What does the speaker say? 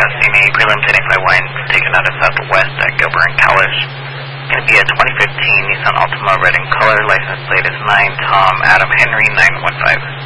Casini, pre-limited 85 wine, taken out of Southwest at Gilbert and Kalish. Going to be a 2015 Nissan Altima red in color. License plate is 9 Tom Adam Henry 915.